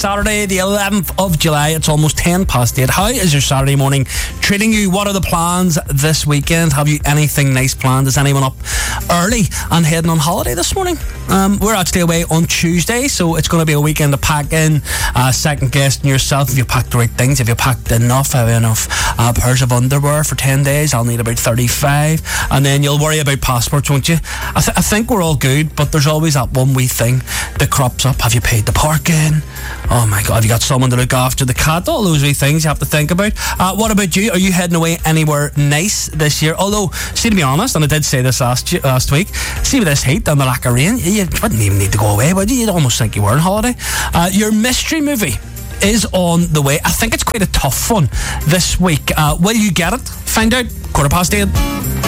Saturday, the 11th of July. It's almost 10 past 8. How is your Saturday morning treating you? What are the plans this weekend? Have you anything nice planned? Is anyone up early and heading on holiday this morning? We're actually away on Tuesday, so it's going to be a weekend to pack in, second guessing yourself. If you packed the right things, if you packed enough, have enough pairs of underwear for 10 days. I'll need about 35, and then you'll worry about passports, won't you? I think we're all good, but there's always that one wee thing that crops up. Have you paid the parking? Oh my God, have you got someone to look after the cat? All those wee things you have to think about. What about you? Are you heading away anywhere nice this year? Although, see, to be honest, and I did say this last week, see with this heat and the lack of rain, you wouldn't even need to go away, would you? You'd almost think you were on holiday. Your mystery movie is on the way. I think it's quite a tough one this week. Will you get it? Find out 8:15.